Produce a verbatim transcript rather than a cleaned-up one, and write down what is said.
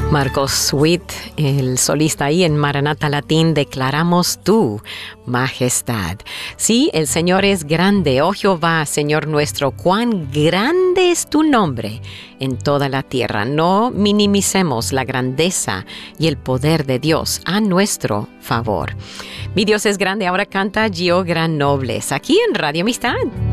Marcos Sweet, el solista ahí en Maranatha Latín, declaramos tu majestad. Sí, el Señor es grande, oh Jehová, Señor nuestro, cuán grande es tu nombre en toda la tierra. No minimicemos la grandeza y el poder de Dios a nuestro favor. Mi Dios es grande, ahora canta Gio Granobles, aquí en Radio Amistad.